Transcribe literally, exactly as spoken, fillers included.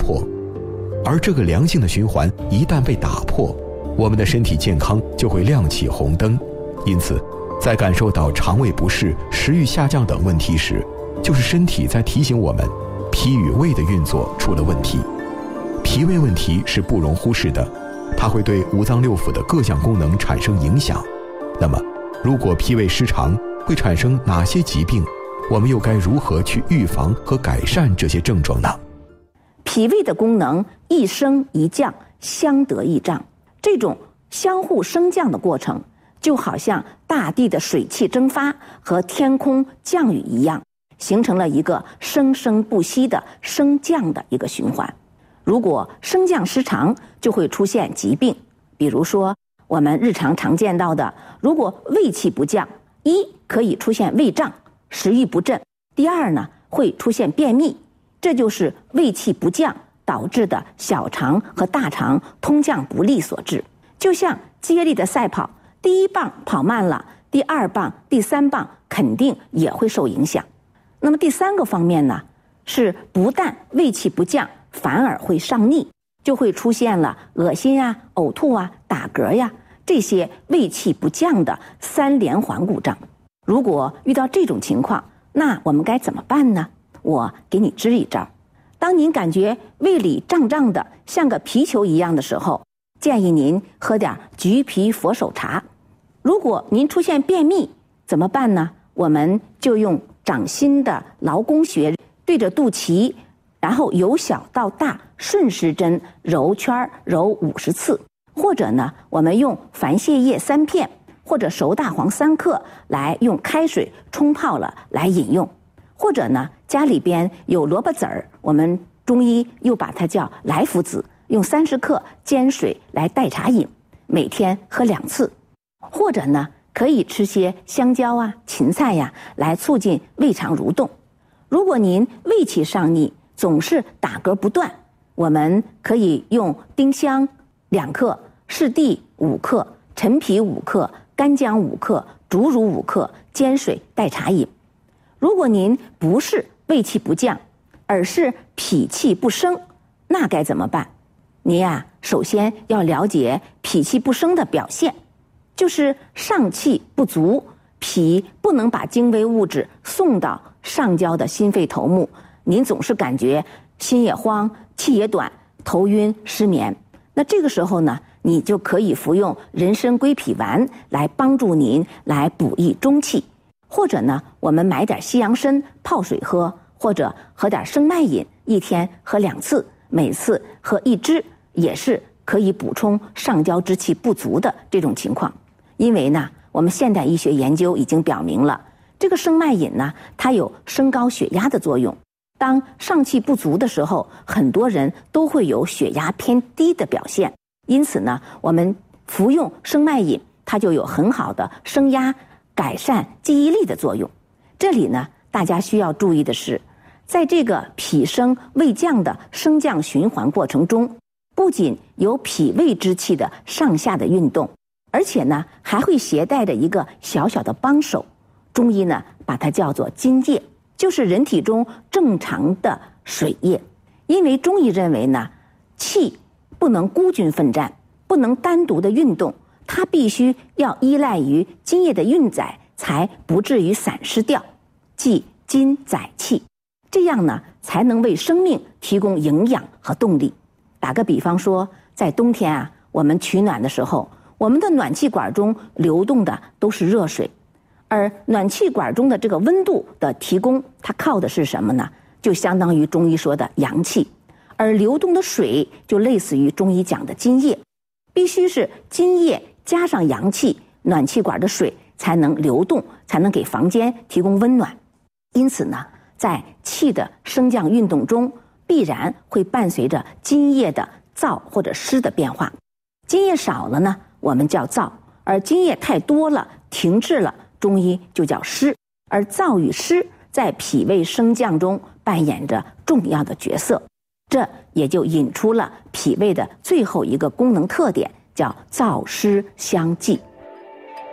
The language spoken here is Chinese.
破。而这个良性的循环一旦被打破，我们的身体健康就会亮起红灯。因此，在感受到肠胃不适、食欲下降等问题时，就是身体在提醒我们，脾与胃的运作出了问题。脾胃问题是不容忽视的，它会对五脏六腑的各项功能产生影响。那么，如果脾胃失常，会产生哪些疾病？我们又该如何去预防和改善这些症状呢？ 脾胃的功能一升一降，相得益彰，这种相互升降的过程，就好像大地的水汽蒸发和天空降雨一样，形成了一个生生不息的升降的一个循环。如果升降失常，就会出现疾病。比如说我们日常常见到的，如果胃气不降，一可以出现胃胀、食欲不振；第二呢，会出现便秘，这就是胃气不降导致的小肠和大肠通降不利所致。就像接力的赛跑，第一棒跑慢了，第二棒、第三棒肯定也会受影响。那么第三个方面呢，是不但胃气不降，反而会上逆，就会出现了恶心啊、呕吐啊、打嗝呀，这些胃气不降的三连环故障。如果遇到这种情况，那我们该怎么办呢？我给你支一招。当您感觉胃里胀胀的，像个皮球一样的时候，建议您喝点橘皮佛手茶。如果您出现便秘怎么办呢？我们就用掌心的劳宫穴对着肚脐，然后由小到大顺时针揉圈揉五十次，或者呢，我们用番泻叶三片或者熟大黄三克来用开水冲泡了来饮用，或者呢，家里边有萝卜籽儿，我们中医又把它叫来福子，用三十克煎水来代茶饮，每天喝两次。或者呢，可以吃些香蕉啊、芹菜呀，来促进胃肠蠕动。如果您胃气上逆，总是打嗝不断，我们可以用丁香两克、柿地五克、陈皮五克、干姜五克、竹茹五克，煎水代茶饮。如果您不是胃气不降，而是脾气不升，那该怎么办？您呀，首先要了解脾气不升的表现，就是上气不足，脾不能把精微物质送到上焦的心肺头目，您总是感觉心也慌、气也短、头晕、失眠。那这个时候呢，你就可以服用人参归脾丸来帮助您来补益中气，或者呢，我们买点西洋参泡水喝，或者喝点生麦饮，一天喝两次，每次喝一支，也是可以补充上焦之气不足的这种情况。因为呢，我们现代医学研究已经表明了，这个生麦饮呢，它有升高血压的作用。当上气不足的时候，很多人都会有血压偏低的表现。因此呢，我们服用生麦饮，它就有很好的升压、改善记忆力的作用。这里呢，大家需要注意的是，在这个脾升胃降的升降循环过程中，不仅有脾胃之气的上下的运动，而且呢，还会携带着一个小小的帮手。中医呢，把它叫做津液，就是人体中正常的水液。因为中医认为呢，气不能孤军奋战，不能单独的运动，它必须要依赖于津液的运载，才不至于散失掉，即津载气，这样呢，才能为生命提供营养和动力。打个比方说，在冬天啊，我们取暖的时候，我们的暖气管中流动的都是热水，而暖气管中的这个温度的提供，它靠的是什么呢？就相当于中医说的阳气，而流动的水就类似于中医讲的津液，必须是津液加上阳气，暖气管的水才能流动，才能给房间提供温暖。因此呢，在气的升降运动中，必然会伴随着津液的燥或者湿的变化。津液少了呢，我们叫燥；而津液太多了、停滞了，中医就叫湿。而燥与湿在脾胃升降中扮演着重要的角色，这也就引出了脾胃的最后一个功能特点，叫燥湿相济。